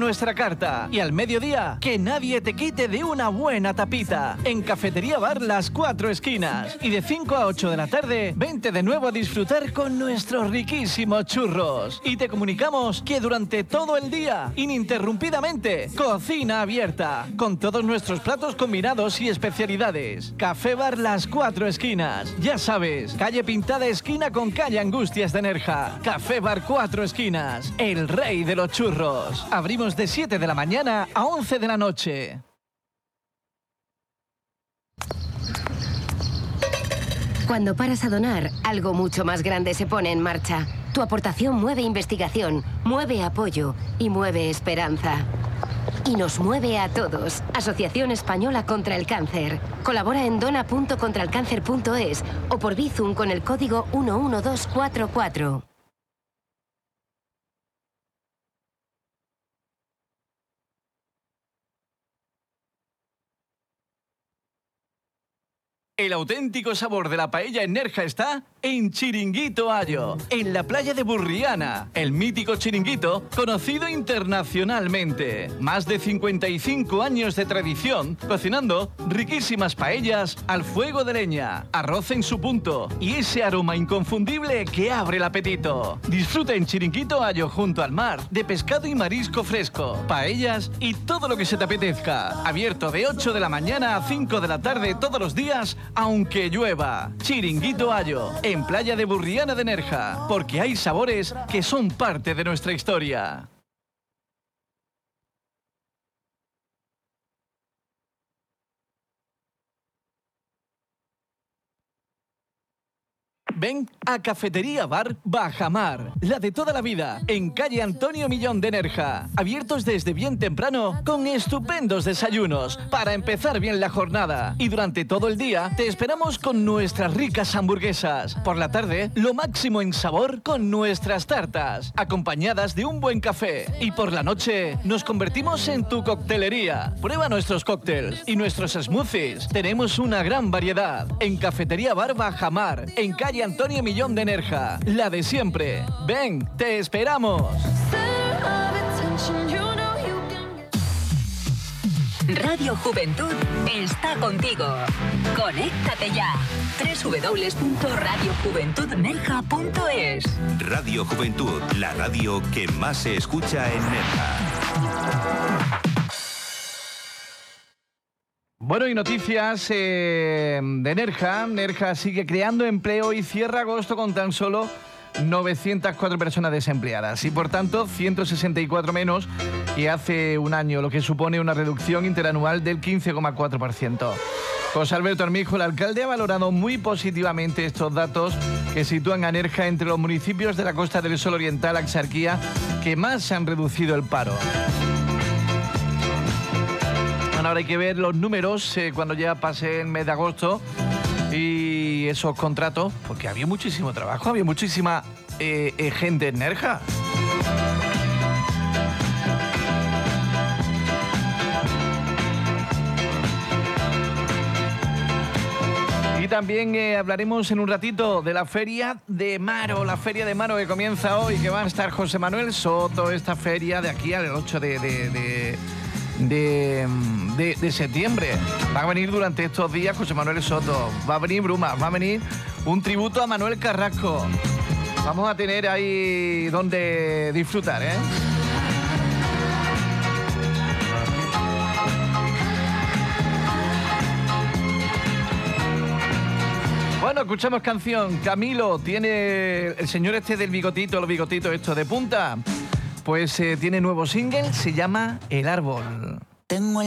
nuestra carta. Y al mediodía, que nadie te quite de una buena tapita. En Cafetería Bar Las Cuatro Esquinas. Y de 5 a 8 de la tarde, vente de nuevo a disfrutar con nuestros riquísimos churros. Y te comunicamos que durante todo el día, ininterrumpidamente, cocina abierta. Con todos nuestros platos combinados y especialidades. Café Bar Las Cuatro Esquinas. Ya sabes, calle Pintada esquina con calle Angustias de Nerja. Café Bar Cuatro Esquinas. El rey de los churros. Abrimos de 7 de la mañana a 11 de la noche. Cuando paras a donar, algo mucho más grande se pone en marcha. Tu aportación mueve investigación, mueve apoyo y mueve esperanza. Y nos mueve a todos. Asociación Española contra el Cáncer. Colabora en dona.contraelcáncer.es o por Bizum con el código 11244. El auténtico sabor de la paella en Nerja está en Chiringuito Ayo, en la playa de Burriana. El mítico chiringuito, conocido internacionalmente. Más de 55 años de tradición, cocinando riquísimas paellas al fuego de leña, arroz en su punto y ese aroma inconfundible que abre el apetito. Disfruta en Chiringuito Ayo junto al mar, de pescado y marisco fresco, paellas y todo lo que se te apetezca. Abierto de 8 de la mañana a 5 de la tarde todos los días, aunque llueva. Chiringuito Ayo, en playa de Burriana de Nerja, porque hay sabores que son parte de nuestra historia. Ven a Cafetería Bar Bajamar, la de toda la vida, en calle Antonio Millón de Nerja. Abiertos desde bien temprano, con estupendos desayunos, para empezar bien la jornada. Y durante todo el día, te esperamos con nuestras ricas hamburguesas. Por la tarde, lo máximo en sabor con nuestras tartas, acompañadas de un buen café. Y por la noche, nos convertimos en tu coctelería. Prueba nuestros cócteles y nuestros smoothies. Tenemos una gran variedad. En Cafetería Bar Bajamar, en calle Antonio Millón de Nerja, la de siempre. Ven, te esperamos. Radio Juventud está contigo. Conéctate ya. www.radiojuventudnerja.es. Radio Juventud, la radio que más se escucha en Nerja. Bueno, y noticias de Nerja. Nerja sigue creando empleo y cierra agosto con tan solo 904 personas desempleadas y, por tanto, 164 menos que hace un año, lo que supone una reducción interanual del 15,4%. José Alberto Armijo, el alcalde, ha valorado muy positivamente estos datos que sitúan a Nerja entre los municipios de la Costa del Sol Oriental, Axarquía, que más se han reducido el paro. Ahora hay que ver los números cuando ya pase el mes de agosto y esos contratos, porque había muchísimo trabajo, había muchísima gente en Nerja. Y también hablaremos en un ratito de la Feria de Maro, que comienza hoy, que va a estar José Manuel Soto, esta feria de aquí al 8 de septiembre. Va a venir durante estos días José Manuel Soto, va a venir Bruma, va a venir un tributo a Manuel Carrasco. Vamos a tener ahí donde disfrutar, ¿eh? Bueno, escuchamos canción. Camilo tiene el señor este del bigotito, los bigotitos estos de punta. Pues tiene nuevo single, se llama El Árbol. Tengo